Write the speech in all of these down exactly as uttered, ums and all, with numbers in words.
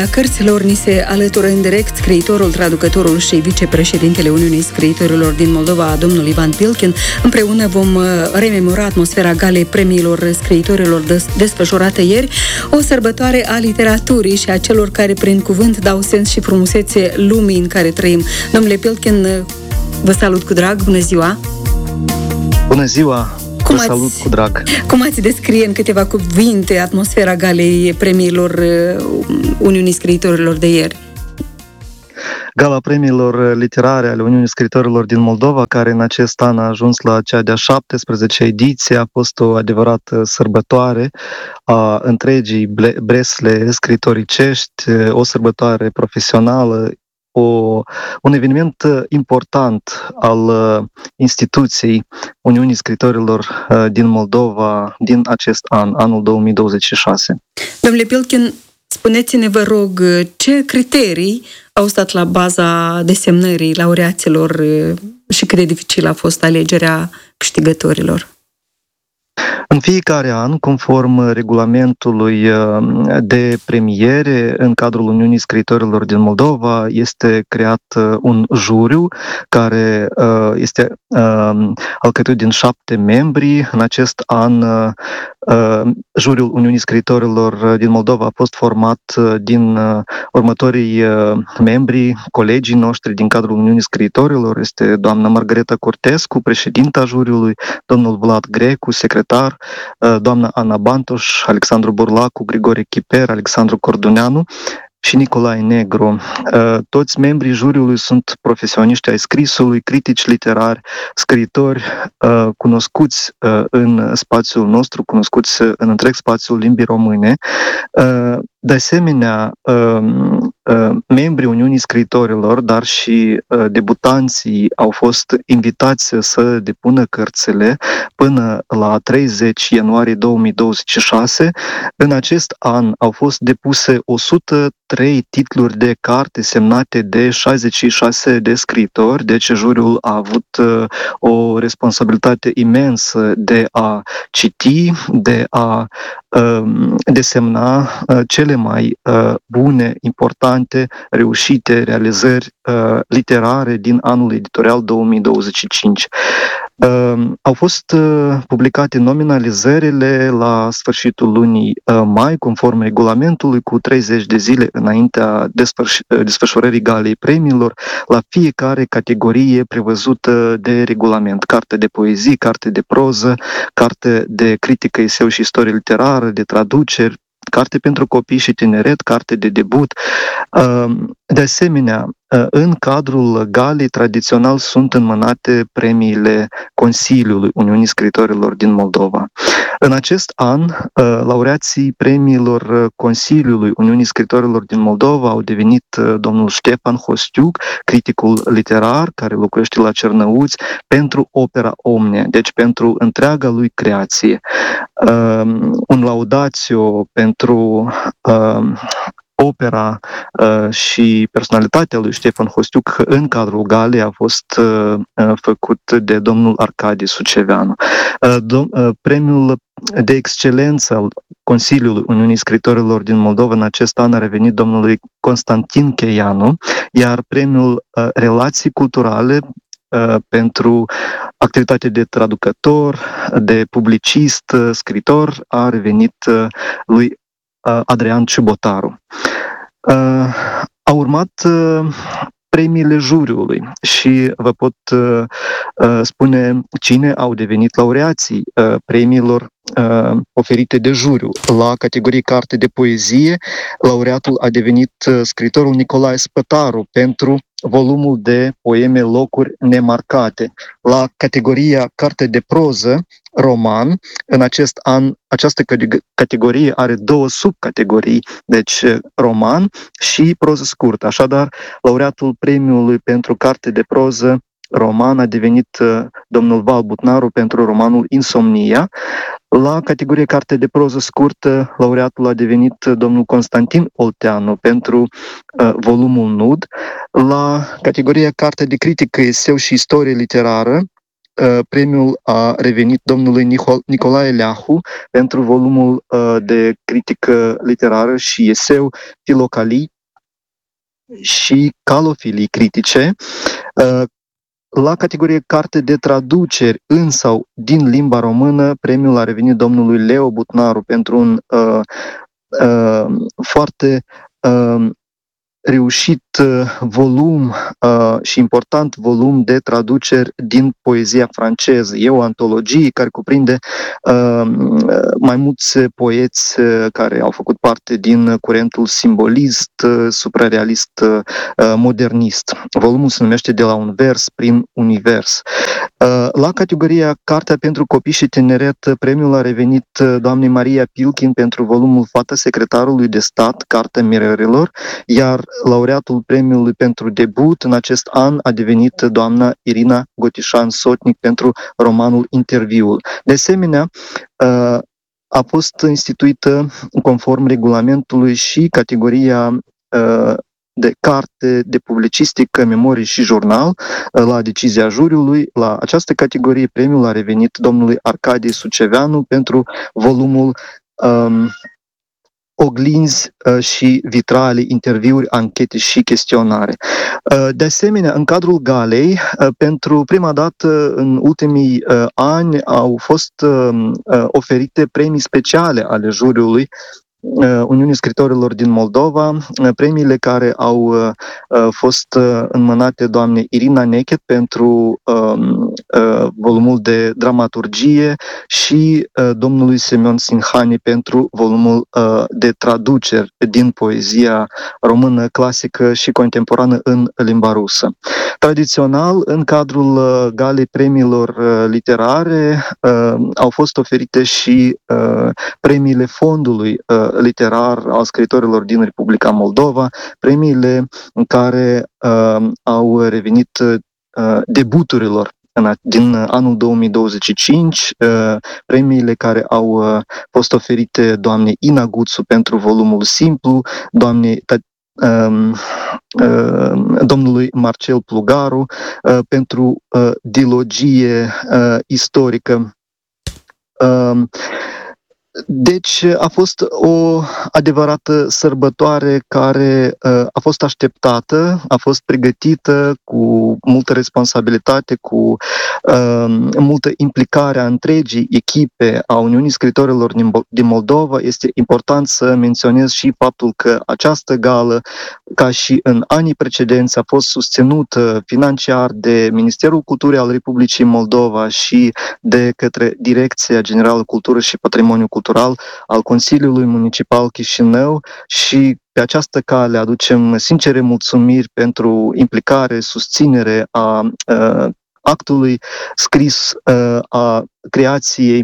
Cărților ni se alătură în direct scriitorul, traducătorul și vicepreședintele Uniunii Scriitorilor din Moldova, domnul Ivan Pilkin. Împreună vom rememora atmosfera galei premiilor scriitorilor desfășurată ieri, o sărbătoare a literaturii și a celor care prin cuvânt dau sens și frumusețe lumii în care trăim. Domnule Pilkin, vă salut cu drag, bună ziua! Bună ziua! Cum Vă salut ați, cu drag! Cum ați descrie în câteva cuvinte atmosfera galei premiilor Uniunii Scriitorilor de ieri? Gala premiilor literare ale Uniunii Scriitorilor din Moldova, care în acest an a ajuns la cea de-a șaptesprezecea ediție, a fost o adevărată sărbătoare a întregii bresle scriitoricești, o sărbătoare profesională, O, un eveniment important al instituției Uniunii Scriitorilor din Moldova din acest an, anul două mii douăzeci și șase. Domnule Pilkin, spuneți-ne, vă rog, ce criterii au stat la baza desemnării laureaților și cât de dificilă a fost alegerea câștigătorilor? În fiecare an, conform regulamentului de premiere, în cadrul Uniunii Scriitorilor din Moldova, este creat un juriu care este alcătuit din șapte membri. În acest an, juriul Uniunii Scriitorilor din Moldova a fost format din următorii membri, colegii noștri din cadrul Uniunii Scriitorilor. Este doamna Margareta Cortescu, președinta juriului, domnul Vlad Grecu, secretar, doamna Ana Bantoș, Alexandru Burlacu, Grigore Chiper, Alexandru Corduneanu și Nicolae Negru. Toți membrii juriului sunt profesioniști ai scrisului, critici literari, scriitori cunoscuți în spațiul nostru, cunoscuți în întreg spațiul limbii române. De asemenea, membrii Uniunii Scriitorilor, dar și debutanții au fost invitați să depună cărțile până la treizeci ianuarie două mii douăzeci și șase. În acest an au fost depuse o sută trei titluri de carte semnate de șaizeci și șase de scriitori, deci juriul a avut o responsabilitate imensă de a citi, de a desemna cele mai bune, importante, reușite realizări literare din anul editorial două mii douăzeci și cinci. Au fost publicate nominalizările la sfârșitul lunii mai, conform regulamentului, cu treizeci de zile înaintea desfășurării galei premiilor, la fiecare categorie prevăzută de regulament. Carte de poezie, carte de proză, carte de critică, eseu și istorie literară, de traduceri, carte pentru copii și tineret, carte de debut. De asemenea, în cadrul galei tradițional sunt înmânate premiile Consiliului Uniunii Scriitorilor din Moldova. În acest an, laureații premiilor Consiliului Uniunii Scriitorilor din Moldova au devenit domnul Ștefan Hostiuc, criticul literar care locuiește la Cernăuți, pentru opera Omnia, deci pentru întreaga lui creație. Un laudațiu pentru opera uh, și personalitatea lui Ștefan Hostiuc în cadrul galei a fost uh, făcut de domnul Arcadi Suceveanu. Uh, dom- uh, premiul de excelență al Consiliului Uniunii Scriitorilor din Moldova în acest an a revenit domnului Constantin Cheianu, iar premiul uh, Relații Culturale uh, pentru activitate de traducător, de publicist, uh, scriitor a revenit uh, lui Adrian Ciubotaru. Au urmat premiile juriului și vă pot spune cine au devenit laureații premiilor oferite de juriu. La categorie carte de poezie, laureatul a devenit scriitorul Nicolae Spătaru pentru volumul de poeme Locuri nemarcate. La categoria carte de proză, roman, în acest an această categorie are două subcategorii, deci roman și proză scurtă. Așadar, laureatul premiului pentru carte de proză roman a devenit domnul Val Butnaru pentru romanul Insomnia. La categorie carte de proză scurtă, laureatul a devenit domnul Constantin Olteanu pentru uh, volumul Nud. La categoria carte de critică, eseu și istorie literară, premiul a revenit domnului Nicolae Leahu pentru volumul de critică literară și eseu Filocalii și calofilii critice. La categorie carte de traduceri în sau din limba română, premiul a revenit domnului Leo Butnaru pentru un uh, uh, foarte uh, reușit volum uh, și important volum de traduceri din poezia franceză. E o antologie care cuprinde uh, mai mulți poeți uh, care au făcut parte din curentul simbolist, uh, suprarealist, uh, modernist. Volumul se numește De la un vers prin univers. Uh, la categoria Cartea pentru copii și tineret, premiul a revenit doamnei Maria Pilkin pentru volumul Fata secretarului de stat, Cartea mirărilor, iar laureatul premiului pentru debut în acest an a devenit doamna Irina Gotișan-Sotnic pentru romanul Interviul. De asemenea, a fost instituită conform regulamentului și categoria de carte de publicistică, memorie și jurnal. La decizia juriului, la această categorie, premiul a revenit domnului Arcadie Suceveanu pentru volumul um, oglinzi și vitrale, interviuri, anchete și chestionare. De asemenea, în cadrul galei, pentru prima dată în ultimii ani au fost oferite premii speciale ale juriului Uniunii Scriitorilor din Moldova, premiile care au fost înmânate doamnei Irina Nechet pentru volumul de dramaturgie și domnului Semyon Sinhani pentru volumul de traduceri din poezia română clasică și contemporană în limba rusă. Tradițional, în cadrul galei premiilor literare, au fost oferite și premiile Fondului literar al scriitorilor din Republica Moldova, premiile în care uh, au revenit uh, debuturilor în, din anul două mii douăzeci și cinci, uh, premiile care au uh, fost oferite doamnei Ina Guțu pentru volumul Simplu, doamnei uh, uh, domnului Marcel Plugaru uh, pentru uh, dilogie uh, istorică. Uh, Deci a fost o adevărată sărbătoare care uh, a fost așteptată, a fost pregătită cu multă responsabilitate, cu uh, multă implicare a întregii echipe a Uniunii Scriitorilor din, din Moldova. Este important să menționez și faptul că această gală, ca și în anii precedenți, a fost susținută financiar de Ministerul Culturii al Republicii Moldova și de către Direcția Generală Cultură și Patrimoniu Cultural al Consiliului Municipal Chișinău și pe această cale aducem sincere mulțumiri pentru implicare, susținere a, a actului scris, a creației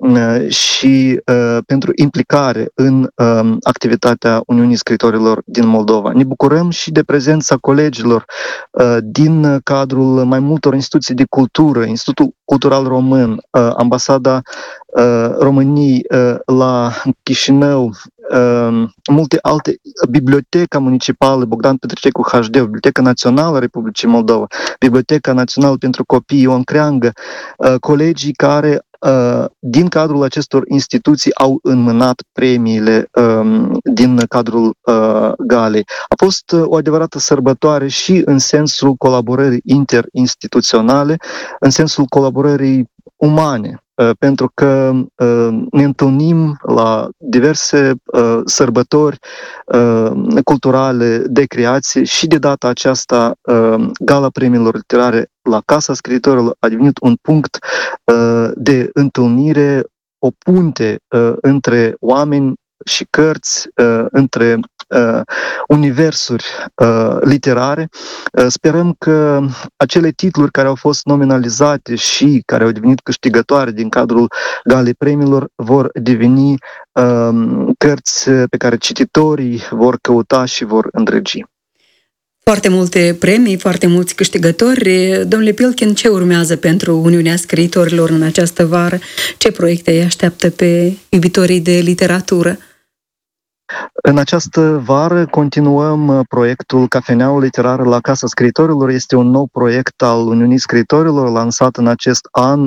și pentru implicare în activitatea Uniunii Scriitorilor din Moldova. Ne bucurăm și de prezența colegilor din cadrul mai multor instituții de cultură, Institutul Cultural Român, Ambasada României la Chișinău, multe alte, Biblioteca Municipală Bogdan Petrececu H D, Biblioteca Națională a Republicii Moldova, Biblioteca Națională pentru Copii Ion Creangă, colegii care din cadrul acestor instituții au înmânat premiile din cadrul galei. A fost o adevărată sărbătoare și în sensul colaborării interinstituționale, în sensul colaborării umane, pentru că ne întâlnim la diverse sărbători culturale de creație și de data aceasta Gala Premiilor Literare la Casa Scriitorilor a devenit un punct de întâlnire, o punte între oameni și cărți, între uh, universuri uh, literare. Uh, sperăm că acele titluri care au fost nominalizate și care au devenit câștigătoare din cadrul Galei Premiilor vor deveni uh, cărți pe care cititorii vor căuta și vor îndrăgi. Foarte multe premii, foarte mulți câștigători. Domnule Pilkin, ce urmează pentru Uniunea Scriitorilor în această vară? Ce proiecte îi așteaptă pe iubitorii de literatură? În această vară continuăm proiectul Cafeneaua Literară la Casa Scriitorilor. Este un nou proiect al Uniunii Scriitorilor lansat în acest an.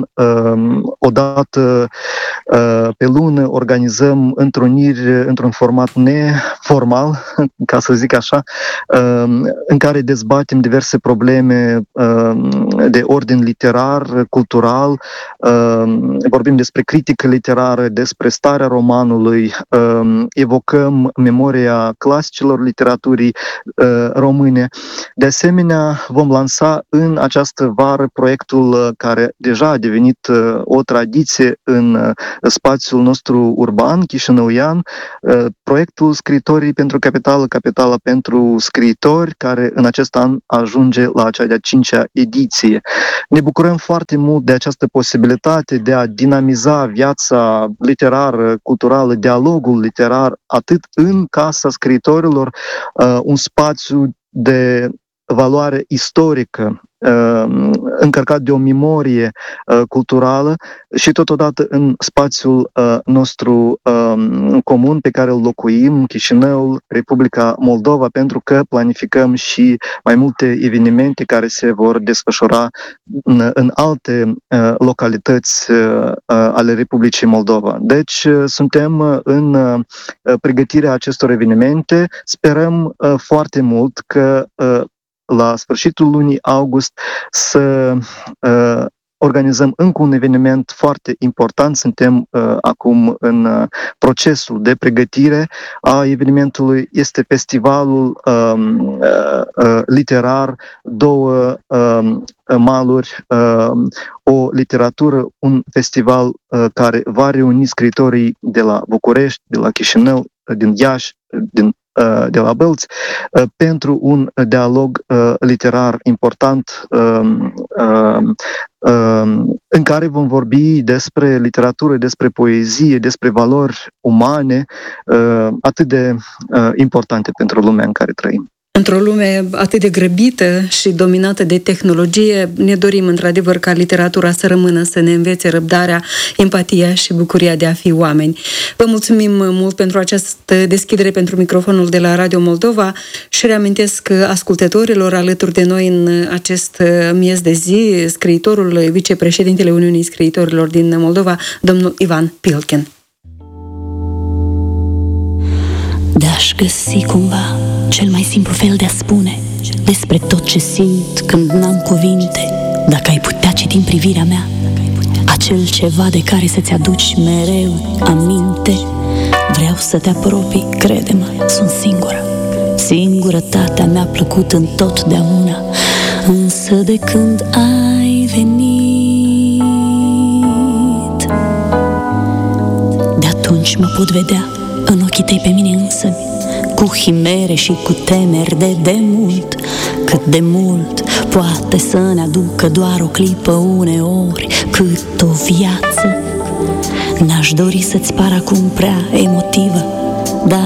Odată pe lună organizăm întruniri într-un format neformal, ca să zic așa, în care dezbatem diverse probleme de ordin literar, cultural. Vorbim despre critică literară, despre starea romanului, evocăm memoria clasicilor literaturii uh, române. De asemenea, vom lansa în această vară proiectul care deja a devenit uh, o tradiție în uh, spațiul nostru urban, chișinăuian, uh, proiectul Scriitorii pentru Capitală, Capitala pentru Scriitori, care în acest an ajunge la cea de-a cincea ediție. Ne bucurăm foarte mult de această posibilitate de a dinamiza viața literară, culturală, dialogul literar, atât în Casa Scriitorilor, uh, un spațiu de valoare istorică, uh, încărcat de o memorie uh, culturală și totodată în spațiul uh, nostru uh, comun pe care îl locuim, Chișinăul, Republica Moldova, pentru că planificăm și mai multe evenimente care se vor desfășura în, în alte uh, localități uh, ale Republicii Moldova. Deci uh, suntem în uh, pregătirea acestor evenimente. Sperăm uh, foarte mult că uh, la sfârșitul lunii august să uh, organizăm încă un eveniment foarte important. Suntem uh, acum în uh, procesul de pregătire a evenimentului. Este festivalul uh, uh, literar Două uh, maluri, uh, o literatură, un festival uh, care va reuni scriitorii de la București, de la Chișinău, din Iași, din de la Bălți, pentru un dialog literar important în care vom vorbi despre literatură, despre poezie, despre valori umane atât de importante pentru lumea în care trăim. Într-o lume atât de grăbită și dominată de tehnologie, ne dorim într-adevăr ca literatura să rămână, să ne învețe răbdarea, empatia și bucuria de a fi oameni. Vă mulțumim mult pentru această deschidere pentru microfonul de la Radio Moldova și reamintesc ascultătorilor alături de noi în acest miez de zi scriitorul, vicepreședintele Uniunii Scriitorilor din Moldova, domnul Ivan Pilkin. De-aș găsi cumva cel mai simplu fel de a spune despre tot ce simt când n-am cuvinte, dacă ai putea citi în privirea mea acel ceva de care să-ți aduci mereu aminte, vreau să te apropii, crede-mă, sunt singură. Singurătatea mi-a plăcut întotdeauna, însă de când ai venit, de atunci mă pot vedea în ochii tăi pe mine însă, cu chimere și cu temeri de demult. Cât de mult poate să ne aducă doar o clipă uneori, cât o viață. N-aș dori să-ți par acum prea emotivă, dar